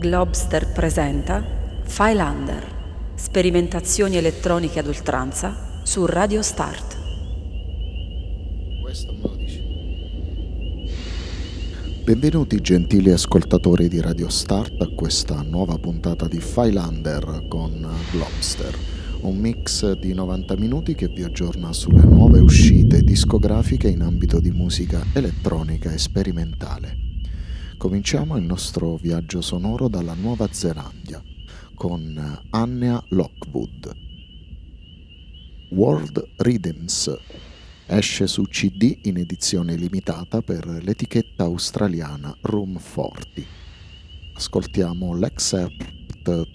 Globster presenta Filelander, sperimentazioni elettroniche ad oltranza su Radio Start. Questo me lo dici. Benvenuti gentili ascoltatori di Radio Start a questa nuova puntata di Filelander con Globster, un mix di 90 minuti che vi aggiorna sulle nuove uscite discografiche in ambito di musica elettronica e sperimentale. Cominciamo il nostro viaggio sonoro dalla Nuova Zelanda con Anya Lockwood. World Rhythms esce su CD in edizione limitata per l'etichetta australiana Room 40. Ascoltiamo l'excerpt